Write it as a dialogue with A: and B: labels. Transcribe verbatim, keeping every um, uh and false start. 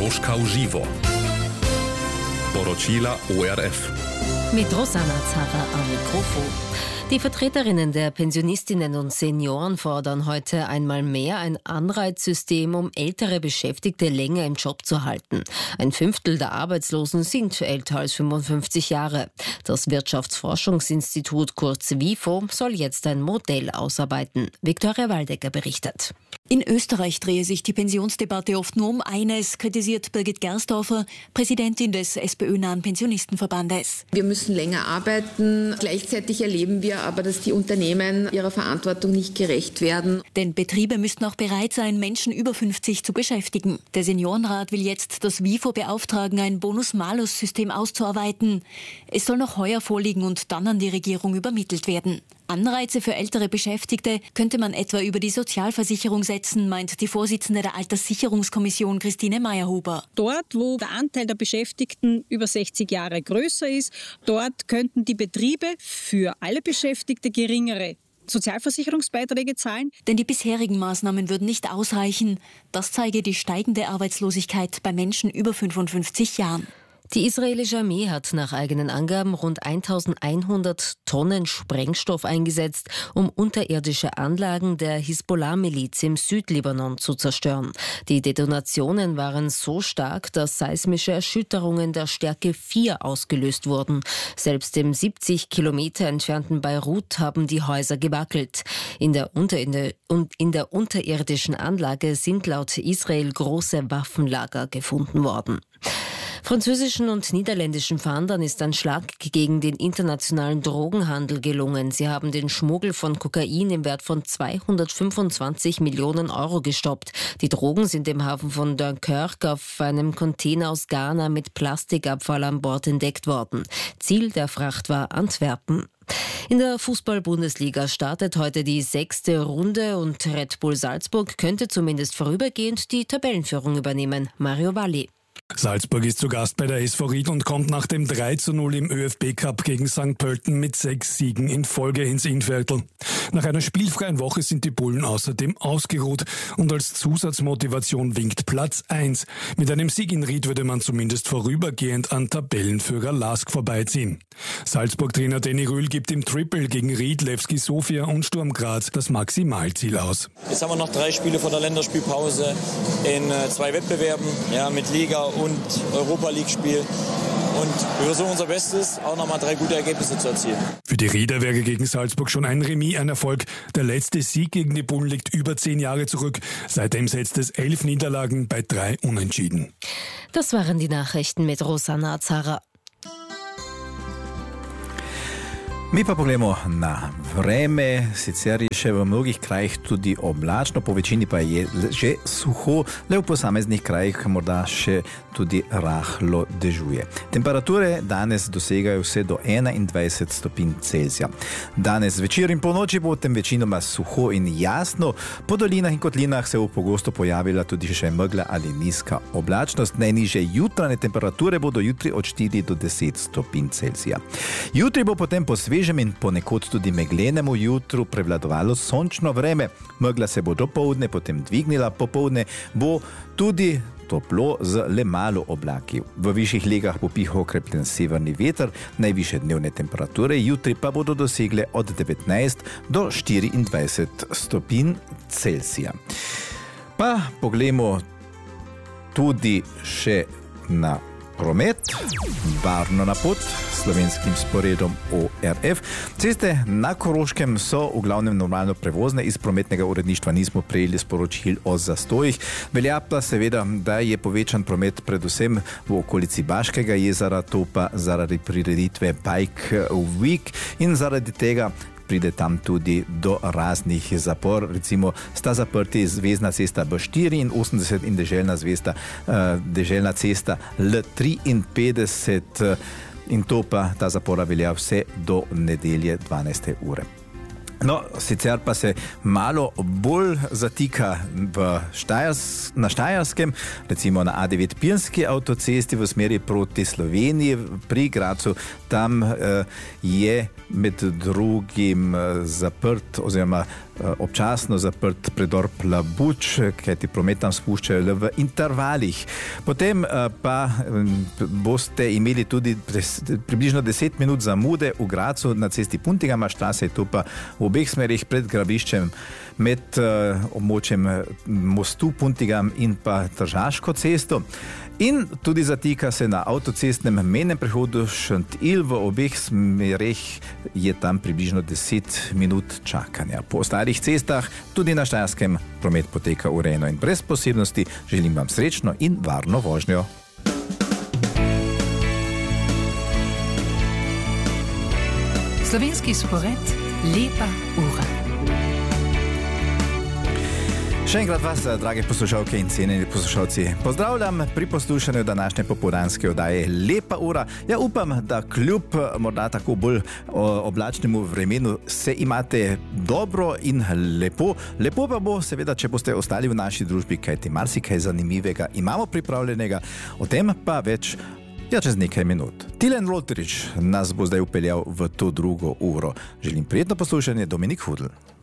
A: Koroška v živo. Poročila O R F.
B: Mit Rosanna Zara am Mikrofon. Die Vertreterinnen der Pensionistinnen und Senioren fordern heute einmal mehr ein Anreizsystem, um ältere Beschäftigte länger im Job zu halten. Ein Fünftel der Arbeitslosen sind älter als fünfundfünfzig Jahre. Das Wirtschaftsforschungsinstitut, kurz WIFO, soll jetzt ein Modell ausarbeiten. Viktoria Waldecker berichtet.
C: In Österreich drehe sich die Pensionsdebatte oft nur um eines, kritisiert Birgit Gersdorfer, Präsidentin des SPÖ-nahen Pensionistenverbandes.
D: Wir müssen länger arbeiten. Gleichzeitig erleben wir aber, dass die Unternehmen ihrer Verantwortung nicht gerecht werden.
C: Denn Betriebe müssten auch bereit sein, Menschen über fünfzig zu beschäftigen. Der Seniorenrat will jetzt das WIFO beauftragen, ein Bonus-Malus-System auszuarbeiten. Es soll noch heuer vorliegen und dann an die Regierung übermittelt werden. Anreize für ältere Beschäftigte könnte man etwa über die Sozialversicherung setzen, meint die Vorsitzende der Alterssicherungskommission Christine Meyerhuber.
E: Dort, wo der Anteil der Beschäftigten über sechzig Jahre größer ist, dort könnten die Betriebe für alle Beschäftigte geringere Sozialversicherungsbeiträge zahlen.
C: Denn die bisherigen Maßnahmen würden nicht ausreichen. Das zeige die steigende Arbeitslosigkeit bei Menschen über fünfundfünfzig Jahren.
B: Die israelische Armee hat nach eigenen Angaben rund eintausendeinhundert Tonnen Sprengstoff eingesetzt, um unterirdische Anlagen der Hisbollah-Miliz im Südlibanon zu zerstören. Die Detonationen waren so stark, dass seismische Erschütterungen der Stärke vier ausgelöst wurden. Selbst im siebzig Kilometer entfernten Beirut haben die Häuser gewackelt. In der, Unter in der, in der unterirdischen Anlage sind laut Israel große Waffenlager gefunden worden. Französischen und niederländischen Fahndern ist ein Schlag gegen den internationalen Drogenhandel gelungen. Sie haben den Schmuggel von Kokain im Wert von zweihundertfünfundzwanzig Millionen Euro gestoppt. Die Drogen sind im Hafen von Dunkirk auf einem Container aus Ghana mit Plastikabfall an Bord entdeckt worden. Ziel der Fracht war Antwerpen. In der Fußball-Bundesliga startet heute die sechste Runde und Red Bull Salzburg könnte zumindest vorübergehend die Tabellenführung übernehmen. Mario Valli.
F: Salzburg ist zu Gast bei der S V Ried und kommt nach dem drei zu null im ÖFB-Cup gegen Sankt Pölten mit sechs Siegen in Folge ins Innviertel. Nach einer spielfreien Woche sind die Bullen außerdem ausgeruht und als Zusatzmotivation winkt Platz eins. Mit einem Sieg in Ried würde man zumindest vorübergehend an Tabellenführer Lask vorbeiziehen. Salzburg-Trainer Danny Rühl gibt im Triple gegen Ried, Levski Sofia und Sturm Graz das Maximalziel aus.
G: Jetzt haben wir noch drei Spiele vor der Länderspielpause in zwei Wettbewerben, ja, mit Liga und Europa League Spiel. Und wir versuchen unser Bestes, auch nochmal drei gute Ergebnisse zu erzielen.
F: Für die Rieder wäre gegen Salzburg schon ein Remis ein Erfolg. Der letzte Sieg gegen die Bullen liegt über zehn Jahre zurück. Seitdem setzt es elf Niederlagen bei drei Unentschieden.
B: Das waren die Nachrichten mit Rosanna Zara.
H: Mi pa poglejmo na vreme, sicer je še v mnogih krajih tudi oblačno, po večini pa je že suho, le v posameznih krajih morda še tudi rahlo dežuje. Temperature danes dosegajo vse do enaindvajset stopinj Celzija. Danes večer in po noči bo tem večinoma suho in jasno, po dolinah in kotlinah se bo pogosto pojavila tudi še megla ali nizka oblačnost. Najnižje jutranje temperature bodo jutri od štiri do deset stopinj Celzija. Jutri bo potem po svežem in ponekod tudi meglenemu jutru prevladovalo sončno vreme. Megla se bo do poldne potem dvignila, popoldne bo tudi toplo z le malo oblaki. V višjih legah bo pihal okrepljen severni veter, najvišje dnevne temperature jutri pa bodo dosegle od devetnajst do štiriindvajset stopinj Celzija. Pa poglejmo tudi še na promet, barno na pot s slovenskim sporedom O R F. Ceste na Koroškem so v glavnem normalno prevozne, iz prometnega uredništva nismo prejeli sporočil o zastojih. Velja pa seveda, da je povečan promet predvsem v okolici Baškega jezera, to pa zaradi prireditve Bike Week in zaradi tega pride tam tudi do raznih zapor. Recimo sta zaprti zvezna cesta B štiriinosemdeset in deželna, zvesta, uh, deželna cesta L triinpetdeset in to pa ta zapora velja vse do nedelje dvanajste ure. No, sicer pa se malo bolj zatika v Štajers, na Štajerskem, recimo na A devet Piranski avtocesti v smeri proti Sloveniji pri Gracu. Tam eh, je med drugim zaprt oziroma občasno zaprt predor Plabuč, kajti promet tam spuščajo le v intervalih. Potem pa boste imeli tudi približno deset minut zamude v Gracu na cesti Puntigama štrase, tu pa v obeh smerih pred grabiščem med območjem mostu Puntigam in pa Tržaško cesto. In tudi zatika se na avtocestnem mejnem prehodu Šentilj, v obeh smereh je tam približno deset minut čakanja. Po ostalih cestah, tudi na Štajerskem, promet poteka urejeno in brez posebnosti. Želim vam srečno in varno vožnjo.
A: Slovenski spored, lepa ura.
H: Še enkrat vas, drage poslušalke in cenjeni poslušalci, pozdravljam pri poslušanju današnje popoldanske oddaje Lepa ura. Ja, upam, da kljub morda tako bolj oblačnemu vremenu se imate dobro in lepo. Lepo pa bo seveda, če boste ostali v naši družbi, kajti marsikaj zanimivega imamo pripravljenega, o tem pa več ja, čez nekaj minut. Tilen Rotrič nas bo zdaj upeljal v to drugo uro. Želim prijetno poslušanje, Dominik Hudl.